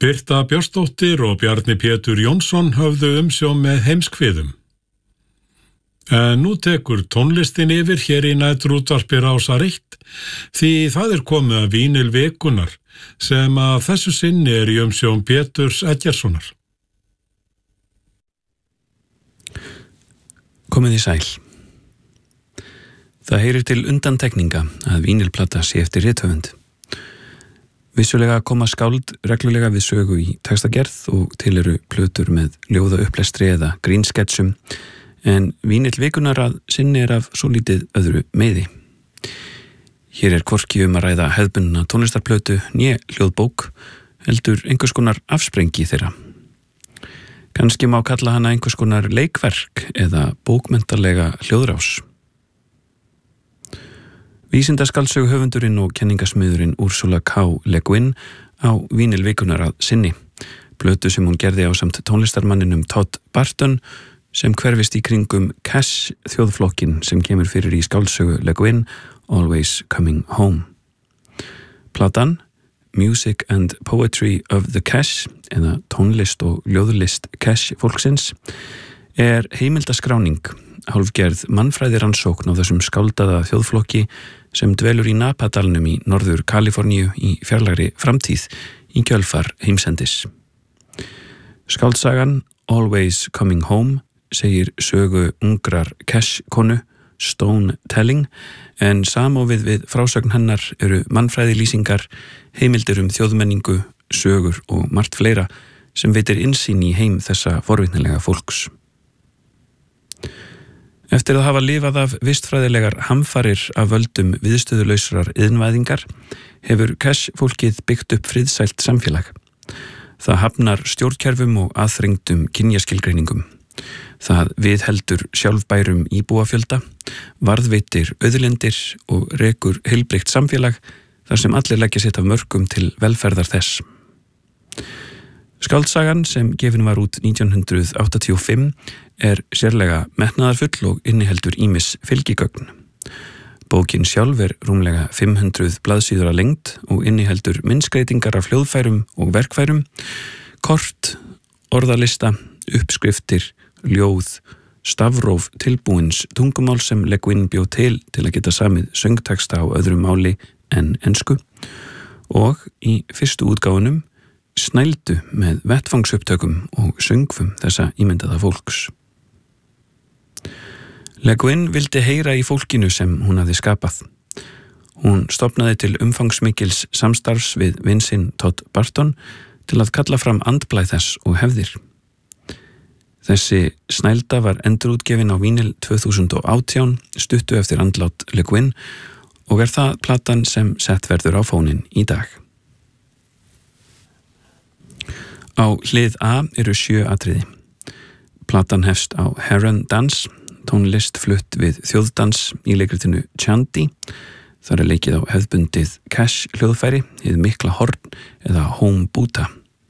Birta Björnsdóttir og Bjarni Pétur Jónsson höfðu umsjón með heimskviðum. En nú tekur tónlistin yfir hér í næturútvarpi Rásar 1 því það komið að vínil vikunar sem að þessu sinni í umsjón Péturs Eggertssonar. Komið í sæl. Það heyrir til undantekninga að vínilplata sé eftir rithöfund. Vissulega koma skáld reglulega við sögu í textagerð og til eru plötur með ljóða upplestri eða grínsketsum, en vínill vikunar að sinni af svo lítið öðru meiði. Hér hvorki að ræða hefðbundna tónlistarplötu né hljóðbók, heldur einhvers konar afsprengi þeirra. Kannski má kalla hana einhvers konar leikverk eða bókmenntarlega hljóðrás. Vísindaskaldsögu höfundurinn og kenningasmiðurinn Ursula K. Le Guin á vínil vikunar að sinni, plötu sem hún gerði ásamt tónlistarmanninum Todd Barton sem hverfist í kringum Cash þjóðflokkin sem kemur fyrir í skáldsögu Le Guin, Always Coming Home. Platan, Music and Poetry of the Cash, eða tónlist og ljóðlist Cash fólksins, heimildaskráning, hálfgerð mannfræðirannsókn á þessum skáldaða þjóðflokki sem dvelur í Napadalnum í norður Kaliforníu í fjarlægri framtíð í kjölfar heimsendis. Skáldsagan Always Coming Home segir sögu ungrar Cash-konu, Stone Telling, en samofið við frásögn hennar eru mannfræðilýsingar, heimildir þjóðmenningu, sögur og margt fleira sem veitir innsýn í heim þessa forvitnilega fólks. Eftir að hafa lifað af vistfræðilegar hamfarir af völdum viðstöðulausrar iðnvæðingar hefur Cash-fólkið byggt upp friðsælt samfélag. Það hafnar stjórnkerfum og aðþrengdum kynjaskilgreiningum. Það viðheldur sjálfbærum íbúafjölda, varðveitir auðlindir og rekur heilbrigt samfélag þar sem allir leggja sitt af mörkum til velferðar þess. Skáldsagan sem gefin var út 1985 sérlega metnaðarfull og inniheldur ýmis fylgigögn. Bókin sjálf rúmlega 500 blaðsíður að lengd og inniheldur myndskreitingar af hljóðfærum og verkfærum, kort, orðalista, uppskriftir, ljóð, stafróf tilbúins tungumál sem Le Guin bjó til að geta samið söngteksta á öðru máli en ensku og í fyrstu útgáfunum snældu með vettvangsupptökum og söngfum þessa ímyndaða fólks. Le Guin vildi heyra í fólkinu sem hún hafði skapað. Hún stofnaði til umfangsmikils samstarfs við vin sinn Todd Barton til að kalla fram andblæð þess og hefðir. Þessi snælda var endurútgefin á vínil 2018 stuttu eftir andlát Le Guin og það platan sem sett verður á fóninn í dag. Á hlið A eru 7 atriði. Platan hefst á Heron Dance, tónlist flutt við þjóðdans í leikritinu Chanty. Þar leikið á hefðbundið Cash hljóðfæri, hið mikla horn eða home buta.